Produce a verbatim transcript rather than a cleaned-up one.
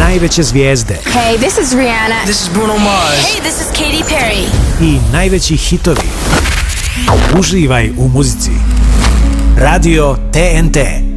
najveće zvijezde. Hey, this is Rihanna. This is Bruno Mars. Hey, this is Katy Perry. I najveći hitovi. Uživaj u muzici. Radio T N T.